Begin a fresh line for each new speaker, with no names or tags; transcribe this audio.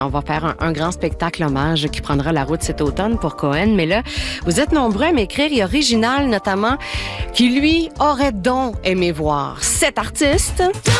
On va faire un grand spectacle hommage qui prendra la route cet automne pour Cohen. Mais là, vous êtes nombreux à m'écrire. Il y a Original, notamment, qui, lui, aurait donc aimé voir cet artiste